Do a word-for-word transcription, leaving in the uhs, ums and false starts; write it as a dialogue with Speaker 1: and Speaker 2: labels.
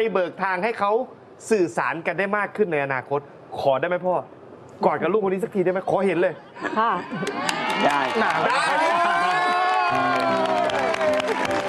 Speaker 1: เบิกทางให้เขาสื่อสารกันได้มากขึ้นในอนาคตขอได้ไหมพ่อกอดกับลูกคนนี้สักทีได้ไหมขอเห็นเลย
Speaker 2: ค่ะ
Speaker 3: ได้
Speaker 1: ได้